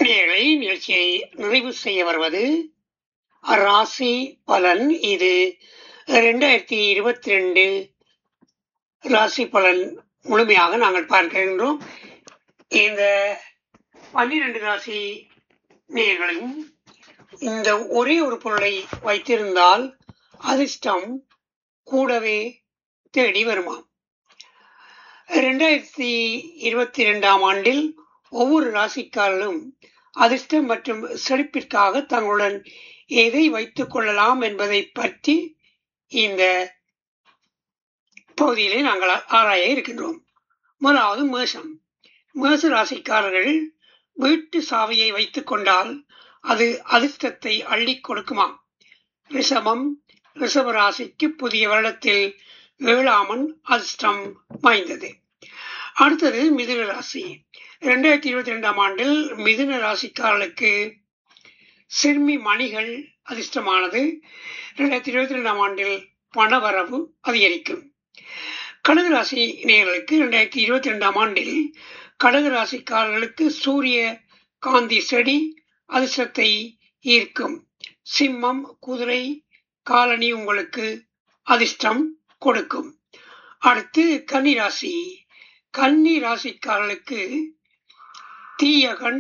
நேயர்களே, நிகழ்ச்சியை நிறைவு செய்ய வருவது ராசி பலன். இது 2022 ராசி பலன் முழுமையாக நாங்கள் பார்க்கின்றோம். இந்த 12 ராசி நேயர்களும் இந்த ஒரே ஒரு பொருளை வைத்திருந்தால் அதிர்ஷ்டம் கூடவே தேடி வருமாம். 2022 ஆண்டில் ஒவ்வொரு ராசிக்காரர்களும் அதிர்ஷ்டம் மற்றும் செழிப்பிற்காக தங்களுடன் எதை வைத்துக் கொள்ளலாம் என்பதை பற்றி இந்த பகுதியிலே நாங்கள் ஆராய இருக்கின்றோம். முதலாவது மேஷம். மேஷ ராசிக்காரர்கள் வீட்டு சாவியை வைத்துக் கொண்டால் அது அதிர்ஷ்டத்தை அள்ளி கொடுக்குமாம். ரிஷபம். ரிஷப ராசிக்கு புதிய வருடத்தில் 7ஆம் அதிர்ஷ்டம் வாய்ந்தது. அடுத்தது மிதுன ராசி. 2022 ஆண்டில் மிதுன ராசிக்காரர்களுக்கு சிறுமி மணிகள் அதிர்ஷ்டமானது. 2022 ஆண்டில் பணவரவு அதிகரிக்கும். கடகராசி நேயர்களுக்கு 2022 ஆண்டில் கடகராசிக்காரர்களுக்கு சூரிய காந்தி செடி அதிர்ஷ்டத்தை ஈர்க்கும். சிம்மம். குதிரை காலனி உங்களுக்கு அதிர்ஷ்டம் கொடுக்கும். அடுத்து கன்னிராசி. கன்னி ராசிக்காரர்களுக்கு தீயகன்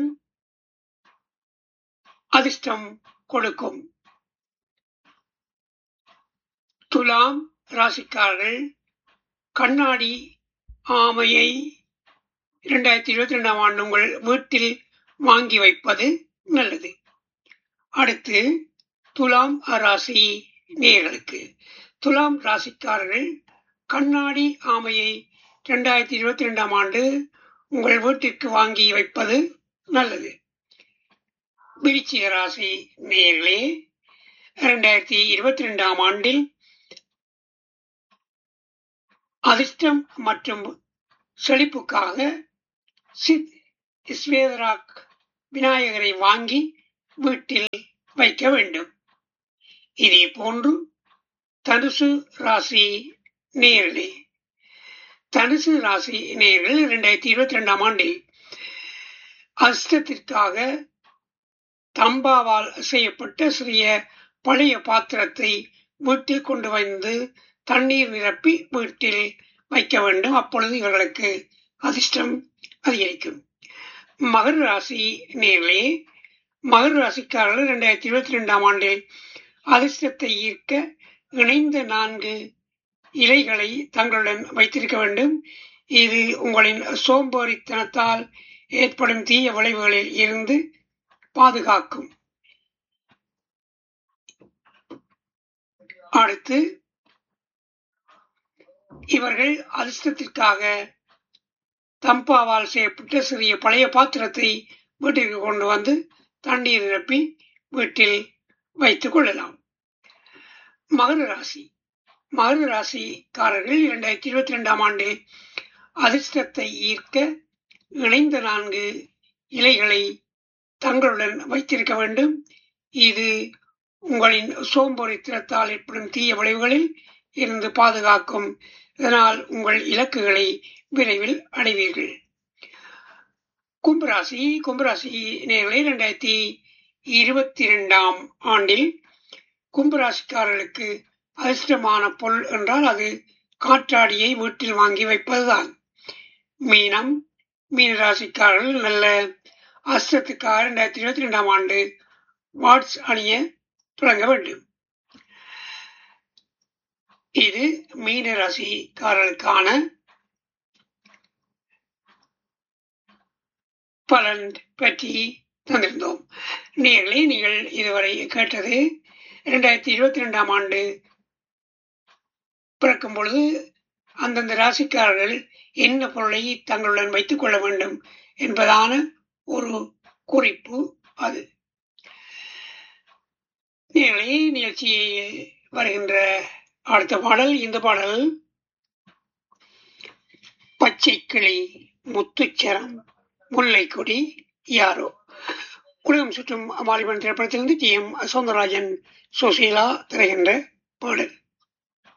அதிர்ஷ்டம் கொடுக்கும். துலாம் ராசிக்காரர்கள் கண்ணாடி ஆமையை 2022 ஆண்டு உங்கள் வீட்டில் வாங்கி வைப்பது நல்லது. அடுத்து துலாம் ராசி நேயர்களுக்கு. துலாம் ராசிக்காரர்கள் கண்ணாடி ஆமையை 2022 ஆண்டு உங்கள் வீட்டிற்கு வாங்கி வைப்பது நல்லது. விருச்சிக ராசி நேயர்களே, 2022 ஆண்டில் அதிர்ஷ்டம் மற்றும் செழிப்புக்காக ஸ்வேதராக் விநாயகரை வாங்கி வீட்டில் வைக்க வேண்டும். இதே போன்று தனுசு ராசி நேயர்களே, தனுசு ராசி நேயர்கள் 2022 ஆண்டில் அதிர்ஷ்டத்திற்காக தம்பாவால் செய்யப்பட்ட சிறிய பழைய பாத்திரத்தை வீட்டில் கொண்டு வந்து தண்ணீர் நிரப்பி வீட்டில் வைக்க வேண்டும். அப்பொழுது இவர்களுக்கு அதிர்ஷ்டம் அதிகரிக்கும். மகர ராசி நேயர்களே, மகர ராசிக்காரர்கள் 2022 ஆண்டில் அதிர்ஷ்டத்தை ஈர்க்க இணைந்த 4 இலைகளை தங்களுடன் வைத்திருக்க வேண்டும். இது உங்களின் சோம்பேறித்தனத்தால் ஏற்படும் தீய விளைவுகளில் இருந்து பாதுகாக்கும். அடுத்து இவர்கள் அதிர்ஷ்டத்திற்காக தம்பாவால் செய்யப்பட்ட சிறிய பழைய பாத்திரத்தை வீட்டிற்கு கொண்டு வந்து தண்ணீர் நிரப்பி வீட்டில் வைத்துக் கொள்ளலாம். மகர ராசி. மகர ராசிக்காரர்கள் 2022 ஆண்டில் அதிர்ஷ்டத்தை ஈர்க்க இணைந்த 4 இலைகளை தங்களுடன் வைத்திருக்க வேண்டும். இது உங்களின் சோம்பேறித்தனத்தால் ஏற்படும் தீய விளைவுகளில் இருந்து பாதுகாக்கும். இதனால் உங்கள் இலக்குகளை விரைவில் அடைவீர்கள். கும்பராசி. கும்பராசி நேயர்களே, 2022 ஆண்டில் கும்பராசிக்காரர்களுக்கு அதிர்ஷ்டமான பொருள் என்றால் அது காற்றாடியை வீட்டில் வாங்கி வைப்பதுதான். மீனம். மீனராசிக்காரர்கள் நல்ல அதிர்ஷ்டத்துக்காக 2022 ஆண்டு வாட்ஸ் அணிய தொடங்க வேண்டும். இது மீன ராசிக்காரர்களுக்கான பலன் பற்றி தந்திருந்தோம். நேயர்களே, நீங்கள் இதுவரை கேட்டது 2022 ஆண்டு பிறக்கும் பொழுது அந்தந்த ராசிக்காரர்கள் என்ன பொருளை தங்களுடன் வைத்துக் கொள்ள வேண்டும் என்பதான ஒரு குறிப்பு. அது நேயர்களே, நிகழ்ச்சியை வருகின்ற அடுத்த பாடல். இந்த பாடல் பச்சை கிளி முத்துச்சரம் முல்லை கொடி யாரோ உலகம் சுற்றும் வாலிபன் திரைப்படத்திலிருந்து டி.எம். சௌந்தரராஜன் சுசீலா தருகின்ற பாடல்.